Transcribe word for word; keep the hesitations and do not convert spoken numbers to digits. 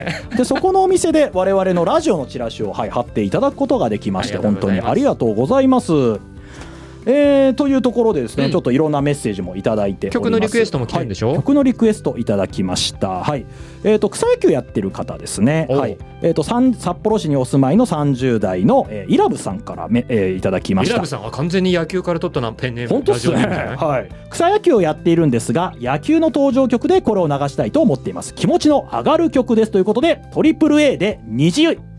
でそこのお店で我々のラジオのチラシを、はい、貼っていただくことができまして、本当にありがとうございます。えー、というところでですね、うん、ちょっといろんなメッセージもいただいております。 曲のリクエストも来てるんでしょ、 はい、曲のリクエストいただきました。はい、えー、と草野球やってる方ですね。はい、えー、と札幌市にお住まいのさんじゅう代の、えー、イラブさんからめ、えー、いただきました。 イラブさんは完全に野球から取ったなペンネーム。 本当ですね。はい、草野球をやっているんですが、野球の登場曲でこれを流したいと思っています。気持ちの上がる曲ですということで、トリプル A で虹